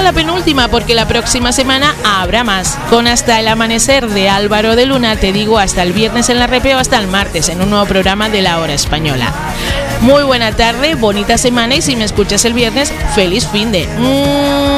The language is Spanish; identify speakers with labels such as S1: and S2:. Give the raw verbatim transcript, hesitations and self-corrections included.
S1: la penúltima porque la próxima semana habrá más. Con Hasta el Amanecer de Álvaro de Luna te digo hasta el viernes en la Repe o hasta el martes en un nuevo programa de La Hora Española. Muy buena tarde, bonita semana y si me escuchas el viernes, feliz finde. Mm.